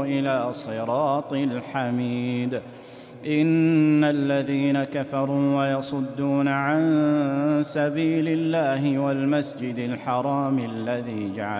إلى صراط الحميد. إن الذين كفروا ويصدون عن سبيل الله والمسجد الحرام الذي